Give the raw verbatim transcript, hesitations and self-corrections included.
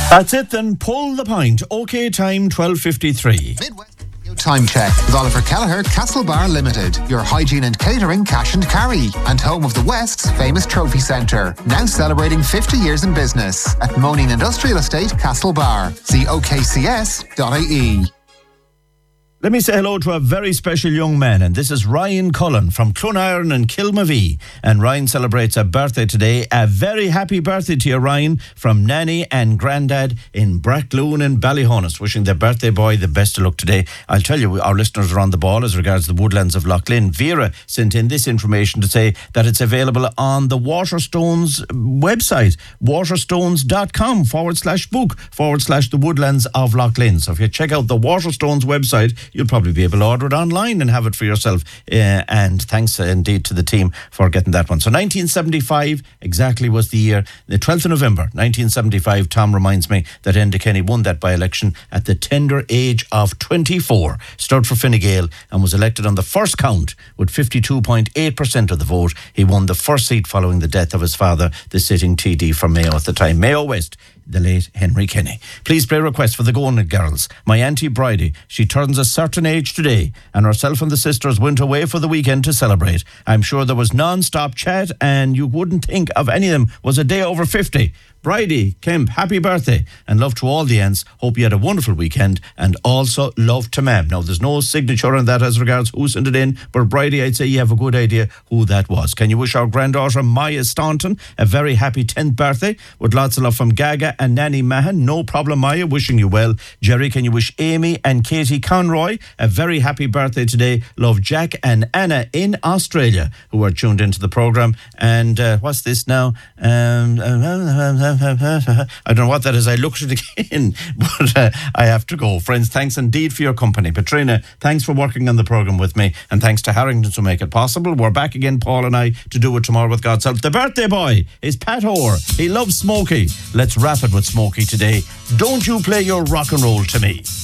That's it then, pull the pint. OK time, twelve fifty-three. Midwest Time Check with Oliver Kelleher, Castlebar Limited. Your hygiene and catering cash and carry. And home of the West's famous trophy centre. Now celebrating fifty years in business. At Moaning Industrial Estate, Castlebar. See o k c s dot i e. Let me say hello to a very special young man, and this is Ryan Cullen from Cloniron and Kilmavee. And Ryan celebrates a birthday today. A very happy birthday to you, Ryan, from Nanny and Grandad in Brackloon and Ballyhonus. Wishing their birthday boy the best of luck today. I'll tell you, our listeners are on the ball as regards the woodlands of Loughlin. Vera sent in this information to say that it's available on the Waterstones website, waterstones.com forward slash book forward slash the woodlands of Loughlin. So if you check out the Waterstones website, you'll probably be able to order it online and have it for yourself. Uh, and thanks uh, indeed to the team for getting that one. So nineteen seventy-five exactly was the year. The twelfth of November nineteen seventy-five, Tom reminds me that Enda Kenny won that by-election at the tender age of twenty-four. Stood for Fine Gael and was elected on the first count with fifty-two point eight percent of the vote. He won the first seat following the death of his father, the sitting T D for Mayo at the time, Mayo West, the late Henry Kenny. Please play request for the Golden Girls. My Auntie Bridie, she turns a certain age today, and herself and the sisters went away for the weekend to celebrate. I'm sure there was non-stop chat, and you wouldn't think of any of them was a day over fifty. Bridie, Kemp, happy birthday and love to all the aunts. Hope you had a wonderful weekend, and also love to Mam. Now, there's no signature on that as regards who sent it in, but Bridie, I'd say you have a good idea who that was. Can you wish our granddaughter Maya Staunton a very happy tenth birthday with lots of love from Gaga and Nanny Mahan? No problem, Maya, wishing you well. Jerry, can you wish Amy and Katie Conroy a very happy birthday today? Love Jack and Anna in Australia, who are tuned into the programme. And uh, what's this now? Um, I don't know what that is. I looked at it again, but uh, I have to go. Friends, thanks indeed for your company. Petrina, thanks for working on the programme with me, and thanks to Harrington to make it possible. We're back again, Paul and I, to do it tomorrow with God's help. The birthday boy is Pat Orr. He loves Smokey. Let's wrap it with Smokey today. Don't you play your rock and roll to me.